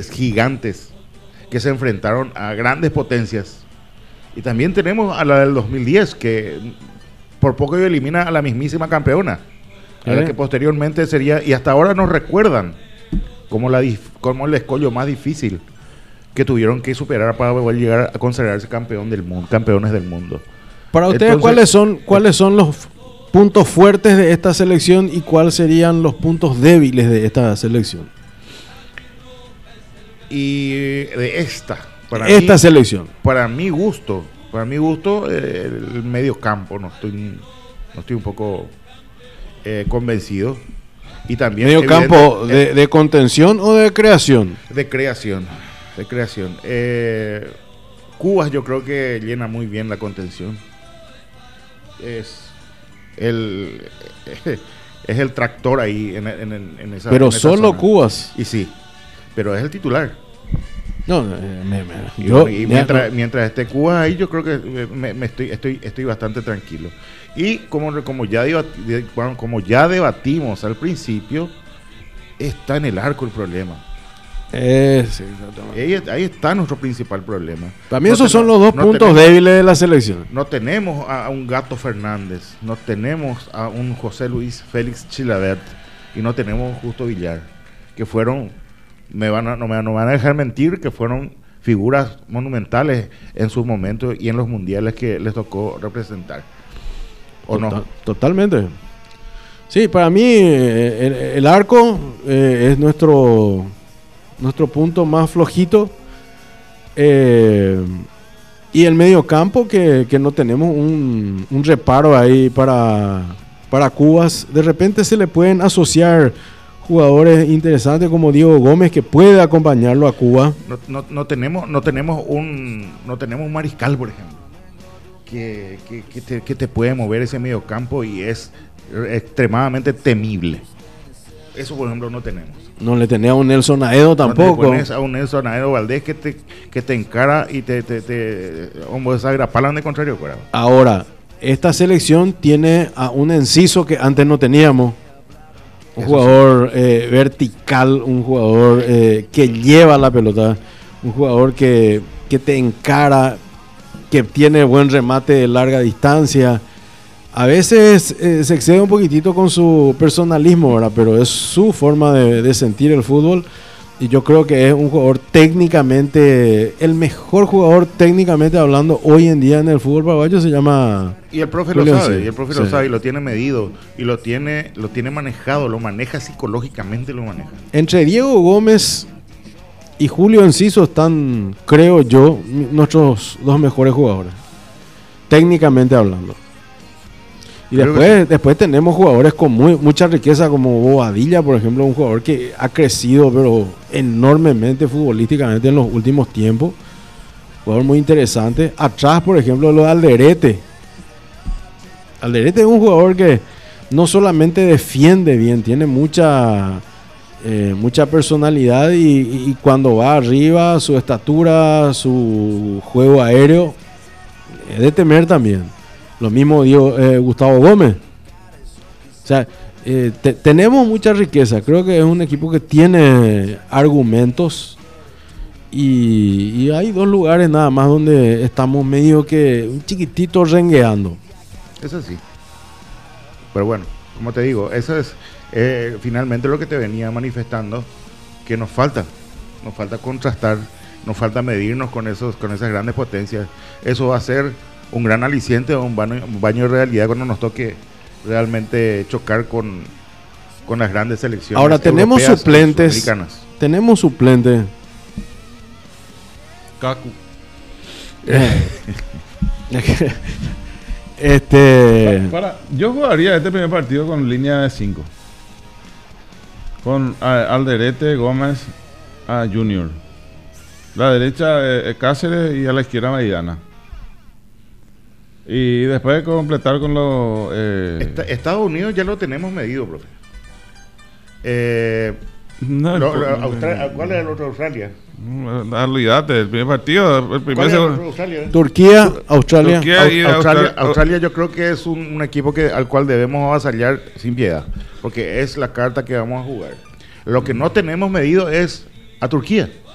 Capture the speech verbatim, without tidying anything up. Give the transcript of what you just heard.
gigantes que se enfrentaron a grandes potencias. Y también tenemos a la del dos mil diez, que por poco elimina a la mismísima campeona, a la que posteriormente sería, y hasta ahora nos recuerdan como, la, como el escollo más difícil que tuvieron que superar para poder llegar a considerarse campeón del mundo, campeones del mundo. Para ustedes, Entonces, ¿cuáles son, cuáles son los puntos fuertes de esta selección y cuáles serían los puntos débiles de esta selección? Y de esta, para esta mí, selección. Para mi gusto, para mi gusto, eh, el medio campo, no estoy, no estoy un poco eh, convencido. Y también medio campo de, de contención o de creación. De creación, de creación. Eh, Cubas yo creo que llena muy bien la contención. Es el es el tractor ahí en, en, en esa. Pero en esa solo zona. Cubas. Y sí, pero es el titular. No, eh, me, me, Y, yo, y me, mientras, no. mientras esté Cubas ahí, yo creo que me, me estoy, estoy, estoy bastante tranquilo. Y como, como, ya debati, bueno, como ya debatimos al principio, está en el arco el problema. Es, ahí, ahí está nuestro principal problema. Para mí no esos tenemos, son los dos no puntos tenemos, débiles de la selección. No tenemos a, a un Gato Fernández, no tenemos a un José Luis Félix Chilavert y no tenemos Justo Villar, que fueron, me van a, no me no van a dejar mentir, que fueron figuras monumentales en sus momentos y en los mundiales que les tocó representar. ¿O Total, no? Totalmente. Sí, para mí eh, el, el arco eh, es nuestro nuestro punto más flojito, eh, y el medio campo que, que no tenemos un, un reparo ahí para, para Cubas. De repente se le pueden asociar jugadores interesantes como Diego Gómez, que puede acompañarlo a Cuba. No, no, no tenemos no tenemos un no tenemos un mariscal, por ejemplo, que, que, que, te, que te puede mover ese medio campo y es extremadamente temible. Eso, por ejemplo, no tenemos. No le tenía a un Nelson Aedo tampoco. No te pones a un Nelson Aedo Valdés que te, que te encara y te, te, te hombre, esa grapalan de contrario. Claro. Ahora, esta selección tiene a un Enciso que antes no teníamos. Un Eso jugador sí. eh, vertical, un jugador eh, que lleva la pelota, un jugador que, que te encara, que tiene buen remate de larga distancia. A veces eh, se excede un poquitito con su personalismo, ¿verdad? Pero es su forma de, de sentir el fútbol. Y yo creo que es un jugador técnicamente, el mejor jugador técnicamente hablando hoy en día en el fútbol paraguayo se llama... Y el profe Julio lo sabe, sí. y el profe sí. lo sabe, y lo tiene medido, y lo tiene, lo tiene manejado, lo maneja psicológicamente, lo maneja. Entre Diego Gómez y Julio Enciso están, creo yo, nuestros dos mejores jugadores, técnicamente hablando. Y después, después tenemos jugadores con muy, mucha riqueza como Bobadilla, por ejemplo, un jugador que ha crecido pero enormemente futbolísticamente en los últimos tiempos. Jugador muy interesante. Atrás, por ejemplo, lo de Alderete. Alderete es un jugador que no solamente defiende bien, tiene mucha, eh, mucha personalidad y, y cuando va arriba, su estatura, su juego aéreo, es de temer también. Lo mismo dio eh, Gustavo Gómez. O sea, eh, te, tenemos mucha riqueza. Creo que es un equipo que tiene argumentos. Y, y hay dos lugares nada más donde estamos medio que un chiquitito rengueando. Eso sí. Pero bueno, como te digo, eso es eh, finalmente lo que te venía manifestando, que nos falta. Nos falta contrastar, nos falta medirnos con, esos, con esas grandes potencias. Eso va a ser un gran aliciente o un baño, un baño de realidad cuando nos toque realmente chocar con, con las grandes selecciones. Ahora tenemos suplentes. Tenemos suplentes. Kaku. este. Para, para, yo jugaría este primer partido con línea de cinco. Con a, Alderete, Gómez, a Junior. La derecha eh, Cáceres y a la izquierda Maidana. Y después de completar con los... Eh... Est Estados Unidos ya lo tenemos medido, profe. Eh, no, lo, lo, Australia, ¿cuál es el otro Australia? Olvídate, el primer partido. El primer segundo. Turquía, Australia. Turquía y Australia, Australia. Australia yo creo que es un, un equipo que, al cual debemos avasallar sin piedad. Porque es la carta que vamos a jugar. Lo que no tenemos medido es a Turquía.